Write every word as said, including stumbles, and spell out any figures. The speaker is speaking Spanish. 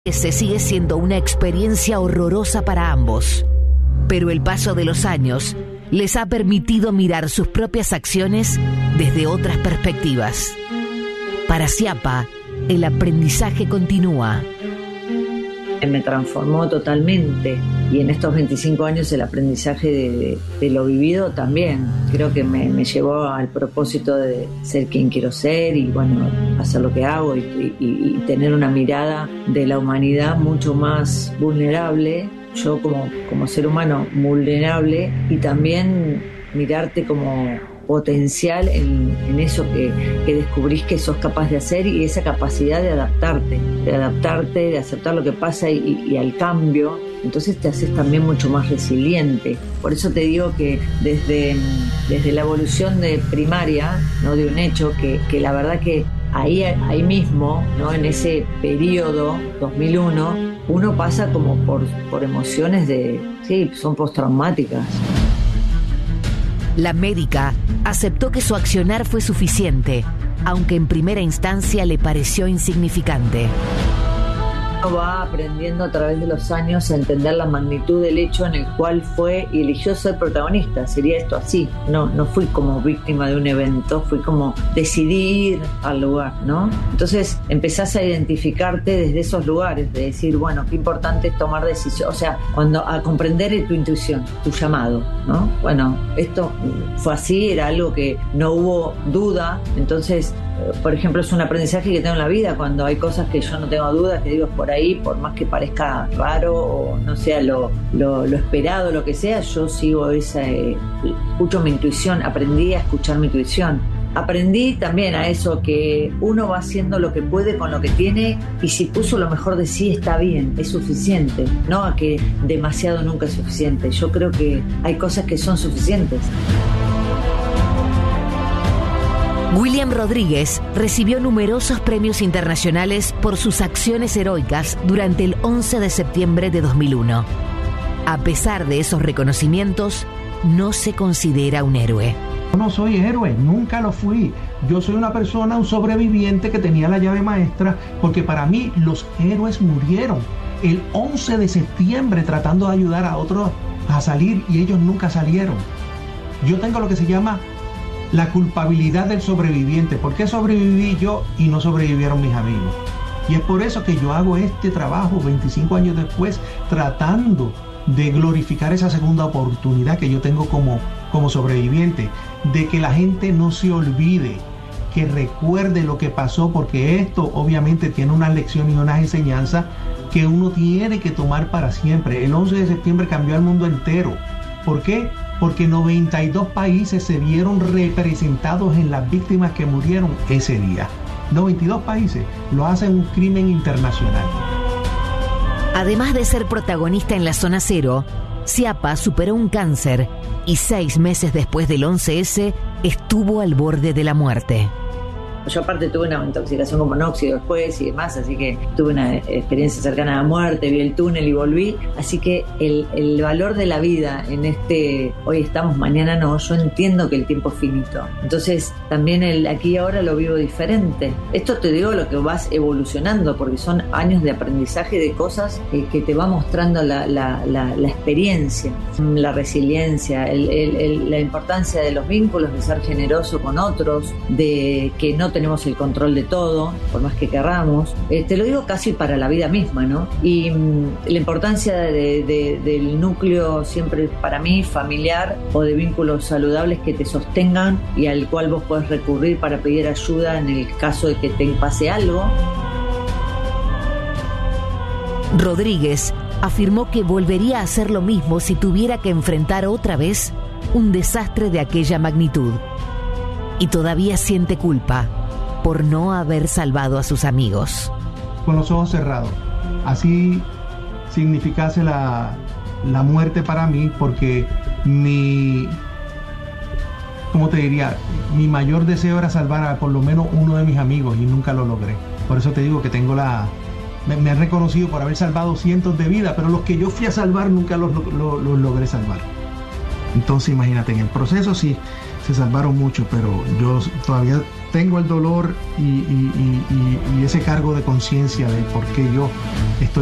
Ese sigue siendo una experiencia horrorosa para ambos, pero el paso de los años les ha permitido mirar sus propias acciones desde otras perspectivas. Para Siapa, el aprendizaje continúa. Me transformó totalmente, y en estos veinticinco años el aprendizaje de, de, de lo vivido también. Creo que me, me llevó al propósito de ser quien quiero ser y bueno, hacer lo que hago y, y, y tener una mirada de la humanidad mucho más vulnerable, yo como, como ser humano vulnerable, y también mirarte como potencial en, en eso que, que descubrís que sos capaz de hacer, y esa capacidad de adaptarte, de adaptarte, de aceptar lo que pasa y, y al cambio. Entonces te haces también mucho más resiliente. Por eso te digo que desde, desde la evolución de primaria, ¿no? De un hecho, que, que la verdad que ahí, ahí mismo, ¿no? En ese periodo, dos mil uno, uno pasa como por, por emociones de, sí, son postraumáticas. La médica aceptó que su accionar fue suficiente, aunque en primera instancia le pareció insignificante. Uno va aprendiendo a través de los años a entender la magnitud del hecho en el cual fue y eligió ser protagonista. Sería esto así. No, no fui como víctima de un evento, fui como decidí ir al lugar, ¿no? Entonces empezás a identificarte desde esos lugares, de decir, bueno, qué importante es tomar decisiones, o sea, cuando a comprender tu intuición, tu llamado, ¿no? Bueno, esto fue así, era algo que no hubo duda. Entonces, por ejemplo, es un aprendizaje que tengo en la vida, cuando hay cosas que yo no tengo dudas, que digo es por ahí, por más que parezca raro o no sea lo, lo, lo esperado, lo que sea, yo sigo esa, eh, escucho mi intuición, aprendí a escuchar mi intuición. Aprendí también a eso, que uno va haciendo lo que puede con lo que tiene, y si puso lo mejor de sí está bien, es suficiente, no a que demasiado nunca es suficiente. Yo creo que hay cosas que son suficientes. William Rodríguez recibió numerosos premios internacionales por sus acciones heroicas durante el once de septiembre de dos mil uno. A pesar de esos reconocimientos, no se considera un héroe. Yo no soy héroe, nunca lo fui. Yo soy una persona, un sobreviviente que tenía la llave maestra, porque para mí los héroes murieron el once de septiembre tratando de ayudar a otros a salir, y ellos nunca salieron. Yo tengo lo que se llama la culpabilidad del sobreviviente. ¿Por qué sobreviví yo y no sobrevivieron mis amigos? Y es por eso que yo hago este trabajo veinticinco años después, tratando de glorificar esa segunda oportunidad que yo tengo como, como sobreviviente, de que la gente no se olvide, que recuerde lo que pasó, porque esto obviamente tiene unas lecciones y unas enseñanzas que uno tiene que tomar para siempre. El once de septiembre cambió al mundo entero. ¿Por qué? Porque noventa y dos países se vieron representados en las víctimas que murieron ese día. noventa y dos países lo hacen un crimen internacional. Además de ser protagonista en la zona cero, Siapa superó un cáncer y seis meses después del once ese estuvo al borde de la muerte. Yo aparte tuve una intoxicación con monóxido después y demás, así que tuve una experiencia cercana a la muerte, vi el túnel y volví. Así que el, el valor de la vida en este hoy estamos, mañana no, yo entiendo que el tiempo es finito. Entonces también el aquí y ahora lo vivo diferente. Esto te digo lo que vas evolucionando, porque son años de aprendizaje de cosas eh, que te va mostrando la, la, la, la experiencia, la resiliencia, el, el, el, la importancia de los vínculos, de ser generoso con otros, de que no tenemos el control de todo, por más que querramos. Eh, te lo digo casi para la vida misma, ¿no? Y mmm, la importancia de, de, del núcleo siempre para mí familiar, o de vínculos saludables que te sostengan y al cual vos podés recurrir para pedir ayuda en el caso de que te pase algo. Rodríguez afirmó que volvería a hacer lo mismo si tuviera que enfrentar otra vez un desastre de aquella magnitud. Y todavía siente culpa por no haber salvado a sus amigos. Con los ojos cerrados. Así significase la, la muerte para mí, porque mi, ¿cómo te diría? Mi mayor deseo era salvar a por lo menos uno de mis amigos, y nunca lo logré. Por eso te digo que tengo la... Me, me han reconocido por haber salvado cientos de vidas, pero los que yo fui a salvar nunca los, los, los logré salvar. Entonces imagínate, en el proceso sí se salvaron muchos, pero yo todavía tengo el dolor y, y, y, y ese cargo de conciencia de por qué yo estoy